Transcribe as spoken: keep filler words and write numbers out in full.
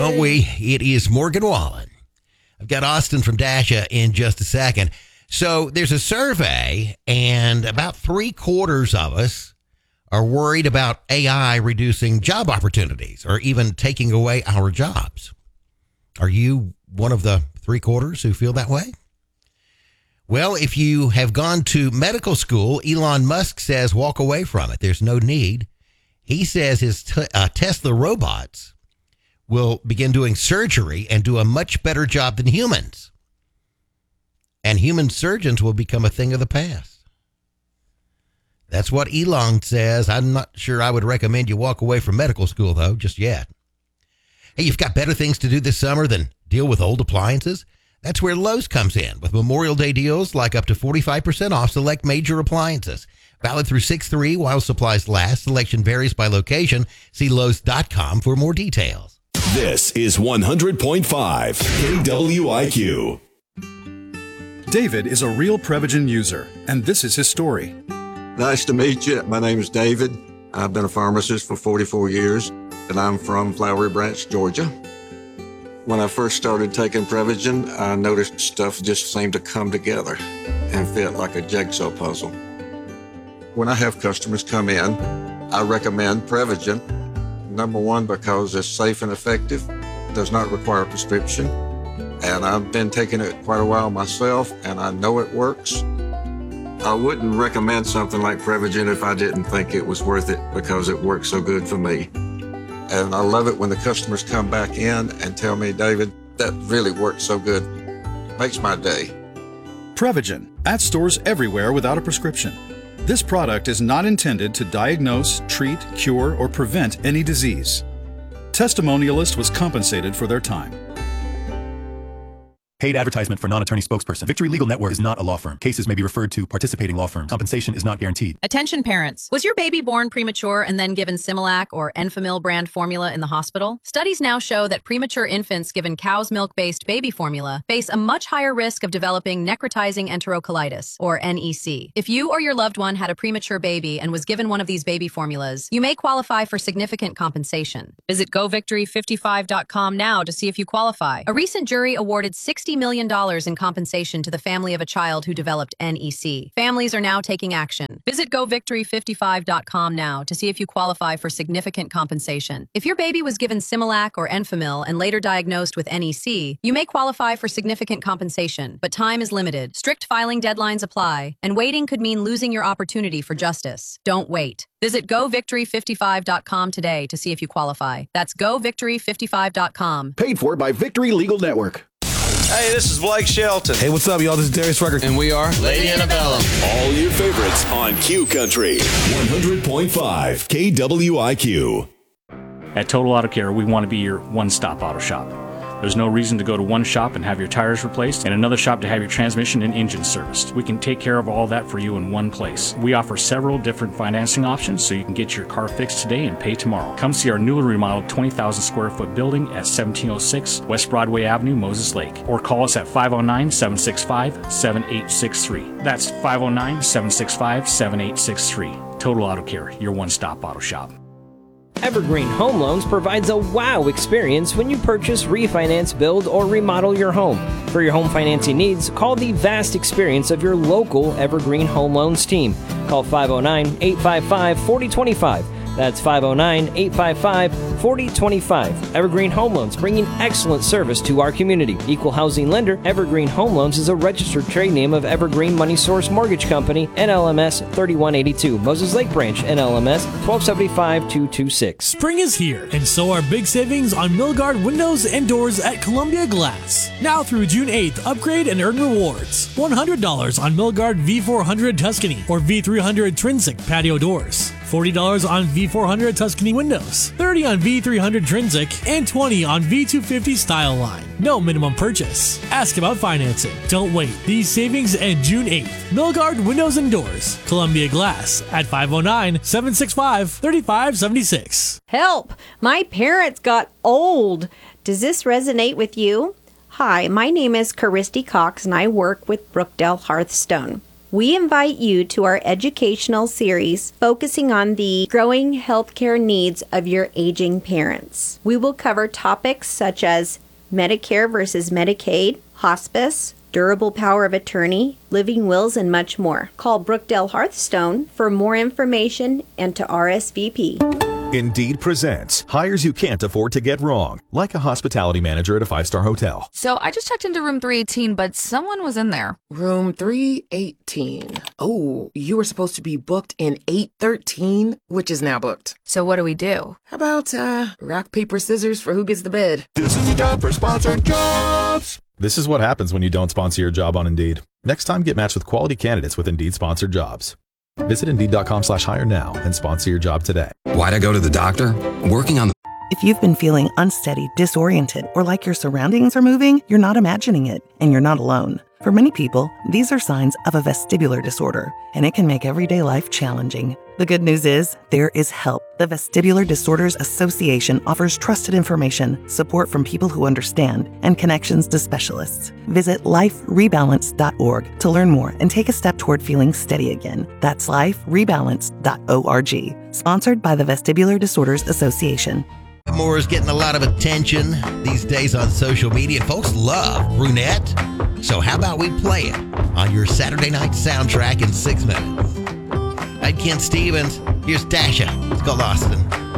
Don't we? It is Morgan Wallen. I've got Austin from Dasha in just a second. So there's a survey, and about three quarters of us are worried about A I reducing job opportunities or even taking away our jobs. Are you one of the three quarters who feel that way? Well, if you have gone to medical school, Elon Musk says walk away from it. There's no need. He says his t- uh, Tesla robots will begin doing surgery and do a much better job than humans. And human surgeons will become a thing of the past. That's what Elon says. I'm not sure I would recommend you walk away from medical school, though, just yet. Hey, you've got better things to do this summer than deal with old appliances? That's where Lowe's comes in with Memorial Day deals like up to forty-five percent off select major appliances. Valid through six three while supplies last. Selection varies by location. See Lowe's dot com for more details. This is one hundred point five K W I Q. David is a real Prevagen user, and this is his story. Nice to meet you. My name is David. I've been a pharmacist for forty-four years, and I'm from Flowery Branch, Georgia. When I first started taking Prevagen, I noticed stuff just seemed to come together and fit like a jigsaw puzzle. When I have customers come in, I recommend Prevagen. Number one, because it's safe and effective, does not require a prescription. And I've been taking it quite a while myself, and I know it works. I wouldn't recommend something like Prevagen if I didn't think it was worth it because it works so good for me. And I love it when the customers come back in and tell me, David, that really worked so good. Makes my day. Prevagen, at stores everywhere without a prescription. This product is not intended to diagnose, treat, cure, or prevent any disease. Testimonialist was compensated for their time. Paid advertisement for non-attorney spokesperson. Victory Legal Network is not a law firm. Cases may be referred to participating law firms. Compensation is not guaranteed. Attention parents. Was your baby born premature and then given Similac or Enfamil brand formula in the hospital? Studies now show that premature infants given cow's milk-based baby formula face a much higher risk of developing necrotizing enterocolitis, or N E C. If you or your loved one had a premature baby and was given one of these baby formulas, you may qualify for significant compensation. Visit go victory fifty-five dot com now to see if you qualify. A recent jury awarded sixty million dollars in compensation to the family of a child who developed N E C. Families are now taking action. Visit go victory fifty-five dot com now to see if you qualify for significant compensation. If your baby was given Similac or Enfamil and later diagnosed with N E C, you may qualify for significant compensation, but time is limited. Strict filing deadlines apply, and waiting could mean losing your opportunity for justice. Don't wait. Visit go victory fifty-five dot com today to see if you qualify. That's go victory fifty-five dot com. Paid for by Victory Legal Network. Hey, this is Blake Shelton. Hey, what's up, y'all? This is Darius Rucker. And we are Lady Antebellum. All your favorites on Q Country. one hundred point five K W I Q. At Total Auto Care, we want to be your one-stop auto shop. There's no reason to go to one shop and have your tires replaced and another shop to have your transmission and engine serviced. We can take care of all that for you in one place. We offer several different financing options so you can get your car fixed today and pay tomorrow. Come see our newly remodeled twenty thousand square foot building at seventeen oh six West Broadway Avenue, Moses Lake. Or call us at five oh nine, seven six five, seven eight six three. That's five oh nine, seven six five, seven eight six three. Total Auto Care, your one-stop auto shop. Evergreen Home Loans provides a wow experience when you purchase, refinance, build, or remodel your home. For your home financing needs, call the vast experience of your local Evergreen Home Loans team. Call five oh nine, eight five five, four oh two five. That's five oh nine, eight five five, four oh two five. Evergreen Home Loans, bringing excellent service to our community. Equal housing lender, Evergreen Home Loans is a registered trade name of Evergreen Money Source Mortgage Company, N L M S thirty-one eighty-two. Moses Lake Branch, N L M S twelve seventy-five two twenty-six. Spring is here, and so are big savings on Milgard windows and doors at Columbia Glass. Now through June eighth, upgrade and earn rewards. one hundred dollars on Milgard V four hundred Tuscany or V three hundred Trinsic patio doors. forty dollars on V four hundred Tuscany windows, thirty dollars on V three hundred Trinsic, and twenty dollars on V two fifty Style Line. No minimum purchase. Ask about financing. Don't wait. These savings end June eighth. Milgard Windows and Doors. Columbia Glass at five oh nine, seven six five, three five seven six. Help! My parents got old. Does this resonate with you? Hi, my name is Caristy Cox, and I work with Brookdale Hearthstone. We invite you to our educational series focusing on the growing healthcare needs of your aging parents. We will cover topics such as Medicare versus Medicaid, hospice, durable power of attorney, living wills, and much more. Call Brookdale Hearthstone for more information and to R S V P. Indeed presents hires you can't afford to get wrong, like a hospitality manager at a five-star hotel. So I just checked into room three eighteen, but someone was in there. Room three eighteen. Oh, you were supposed to be booked in eight thirteen, which is now booked. So what do we do? How about, uh, rock, paper, scissors for who gets the bed? This is the time for sponsored jobs. This is what happens when you don't sponsor your job on Indeed. Next time, get matched with quality candidates with Indeed sponsored jobs. Visit Indeed.com slash hire now and sponsor your job today. Why'd I go to the doctor? Working on the... If you've been feeling unsteady, disoriented, or like your surroundings are moving, you're not imagining it, and you're not alone. For many people, these are signs of a vestibular disorder, and it can make everyday life challenging. The good news is, there is help. The Vestibular Disorders Association offers trusted information, support from people who understand, and connections to specialists. Visit life rebalance dot org to learn more and take a step toward feeling steady again. That's life rebalance dot org. Sponsored by the Vestibular Disorders Association. More is getting a lot of attention these days on social media. Folks love Brunette. So how about we play it on your Saturday night soundtrack in six minutes? I'm Ken Stevens. Here's Dasha. It's called Austin.